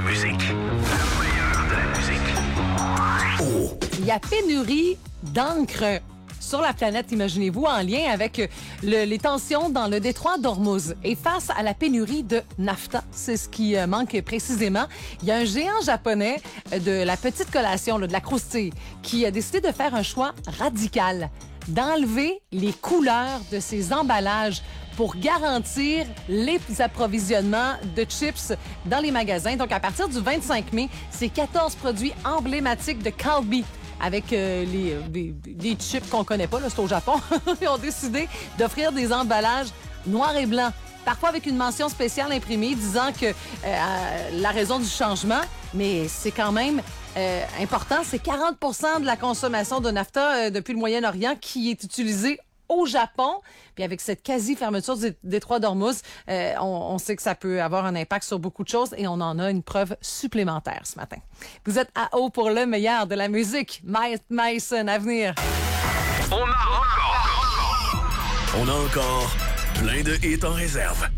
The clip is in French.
musique. Le meilleur de la musique. Oh. Il y a pénurie d'encre sur la planète, imaginez-vous, en lien avec les tensions dans le détroit d'Ormuz. Et face à la pénurie de naphta, c'est ce qui manque précisément, il y a un géant japonais de la petite collation, de la croustille, qui a décidé de faire un choix radical, d'enlever les couleurs de ses emballages pour garantir les approvisionnements de chips dans les magasins. Donc, à partir du 25 mai, c'est 14 produits emblématiques de Calbee avec les chips qu'on connaît pas, là, c'est au Japon. Ils ont décidé d'offrir des emballages noirs et blancs, parfois avec une mention spéciale imprimée disant que la raison du changement, mais c'est quand même important, c'est 40% de la consommation de naphta depuis le Moyen-Orient qui est utilisée au Japon. Puis avec cette quasi-fermeture du détroit d'Ormuz, on sait que ça peut avoir un impact sur beaucoup de choses et on en a une preuve supplémentaire ce matin. Vous êtes à haut pour le meilleur de la musique. Mike Mason à venir. On a encore plein de hits en réserve.